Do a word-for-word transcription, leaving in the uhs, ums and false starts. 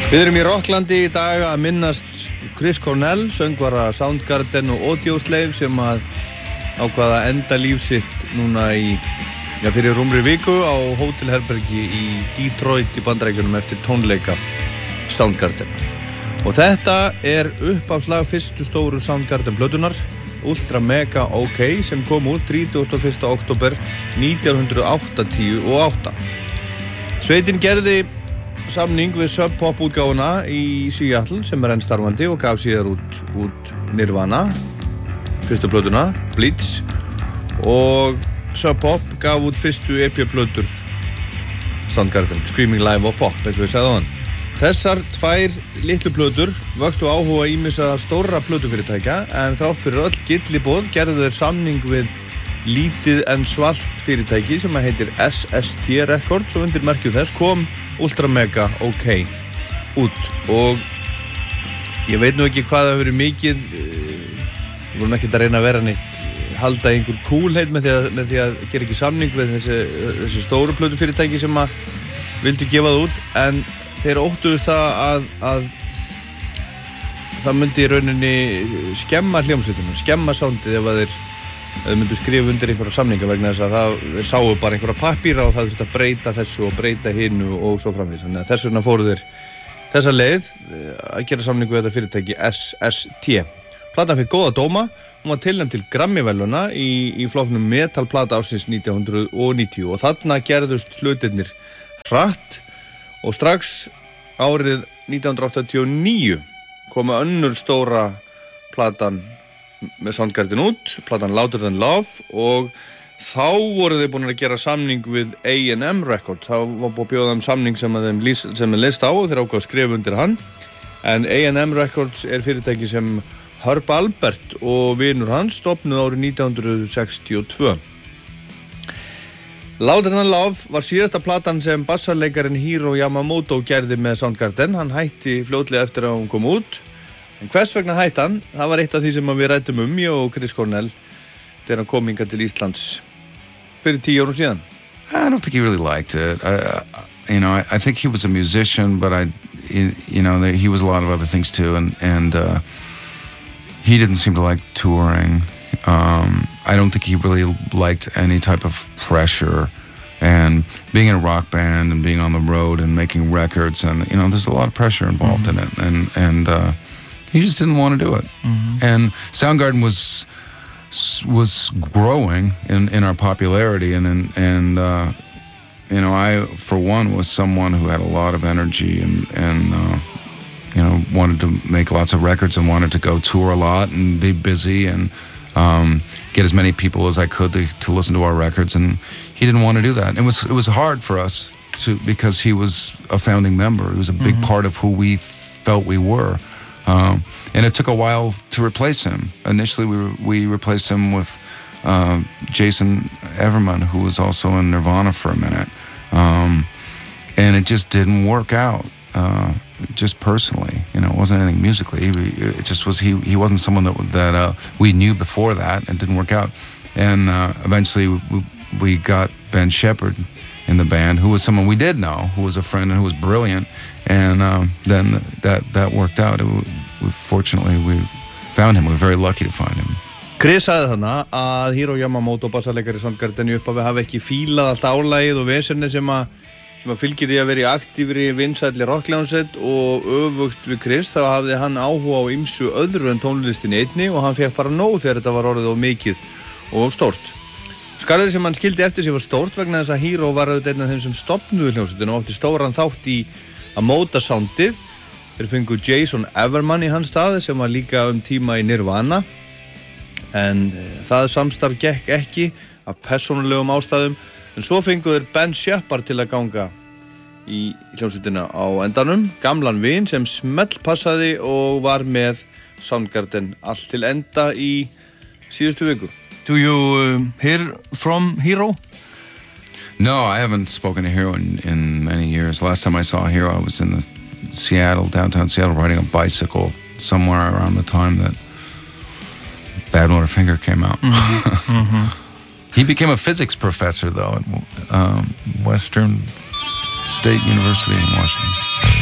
Við erum í Rocklandi í dag að minnast Chris Cornell, söngvara Soundgarden og Audioslave sem að ákvaða enda líf sitt núna í, já, fyrir rúmri viku á hótelherbergi í Detroit í Bandaríkjunum eftir tónleika Soundgarden. Og þetta er uppáfslag fyrstu stóru Soundgarden plötunar, Ultra Mega OK, sem kom út þrítugasta og fyrsta október nítján hundruð áttatíu og átta. Sveitin gerði samning við Sub Pop útgáfuna í Seattle sem er enn starfandi og gaf síðar út, út Nirvana, fyrstu plötuna, Bleach, og Sub Pop gaf út fyrstu E P-plötur Soundgarden, Screaming Live og Fop, eins og ég sagði á hann. Þessar tvær litlu plötur vöktu áhuga ýmissa stórra plötufyrirtækja en þrátt fyrir öll gylliboð gerðu þeir samning við lítið en svalt fyrirtæki sem heitir S S T Records og undir merkju þess kom Ultra Mega OK út og ég veit nú ekki hvað það hefur verið mikið, við vorum ekkert að reyna að vera neitt, halda einhver coolheit með því að, með því að gera ekki samning við þessi, þessi stóru plötufyrirtæki sem að vildu gefa það út, en þeir óttuðust það að, að það myndi í rauninni skemma hljómsveitina, skemma soundið ef að þeir Þau myndu skrifa undir einhverja samninga vegna þess að það, þeir sáu bara einhverja pappíra og það þurfti að breyta þessu og breyta hinu og svo framvegis. Þannig að þess vegna fóru þeir þessa leið að gera samning við þetta fyrirtæki S S T. Platan fékk góða dóma, hún var tilnefnd til Grammy-verðlauna í, í flokknum metalplata ársins nítján hundruð níutíu og þarna gerðust hlutirnir hratt og strax árið nítján hundruð áttatíu og níu komu önnur stóra platan með Soundgarden út, platan Louder Than Love, og þá voru þeir búin að gera samning við A and M Records. Það var búin að bjóða þeim samning sem að þeim lýs, sem er list á og þeir ákvað að skrifa undir hann, en A and M Records er fyrirtæki sem Herb Alpert og vinur hans stofnuðu árið nítján hundruð sextíu og tvö. Louder Than Love var síðasta platan sem bassarleikarinn Hiro Yamamoto gerði með Soundgarden. Hann hætti fljótlega eftir að hún kom út. En hvers vegna hætti hann? Það var eitt af því sem við ræddum um, ég og Chris Cornell, þegar hann kom hingað til Íslands fyrir tíu árum síðan. I don't think he really liked it. I, I, you know, I, I think he was a musician, but I, you know, he was a lot of other things too, and and uh, he didn't seem to like touring. Um, I don't think he really liked any type of pressure, and being in a rock band and being on the road and making records, and you know, there's a lot of pressure involved mm-hmm. in it, and and. Uh, He just didn't want to do it. Mm-hmm. And Soundgarden was was growing in, in our popularity, and and, and uh, you know, I for one was someone who had a lot of energy and and uh, you know, wanted to make lots of records and wanted to go tour a lot and be busy and um, get as many people as I could to, to listen to our records, and he didn't want to do that. It was it was hard for us to because he was a founding member. He was a big mm-hmm. part of who we felt we were. Um, and it took a while to replace him. Initially, we re- we replaced him with uh, Jason Everman, who was also in Nirvana for a minute, um, and it just didn't work out. Uh, just personally, you know, it wasn't anything musically. It just was he. He wasn't someone that that uh, we knew before that, and it didn't work out. And uh, eventually, we, we got Ben Shepherd in the band, who was someone we did know, who was a friend and who was brilliant, and um, then that that worked out. It, we, fortunately, we found him. We were very lucky to find him. Chris sagði þarna að Hiro Yamamoto, bassarleikari Soundgarden, í upphafi hafi ekki fílað allt álagið og vesenni sem að sem að fylgir því að vera í aktífri vinsælli rockhljómsveit, og öfugt við Chris þá hafði hann áhuga á ýmsu öðru en tónlistinni einni og hann fekk bara nóg þegar þetta var orðið of mikið og of stórt. Skarðið sem hann skildi eftir sig var stórt vegna þess að Hiro var auðvitað einn af þeim sem stofnuðu hljómsveitina og átti stóran þátt í að móta soundið. Þeir fengu Jason Everman í hans stað sem var líka um tíma í Nirvana, en það samstarf gekk ekki af persónulegum ástæðum, en svo fengu þeir Ben Shepherd til að ganga í hljómsveitina á endanum, gamlan vin sem smellpassaði og var með Soundgarden allt til enda í síðustu viku. Do you uh, hear from Hiro? No, I haven't spoken to Hiro in, in many years. Last time I saw Hiro, I was in the Seattle, downtown Seattle, riding a bicycle somewhere around the time that Badwater came out. Mm-hmm. Mm-hmm. He became a physics professor, though, at um, Western State University in Washington.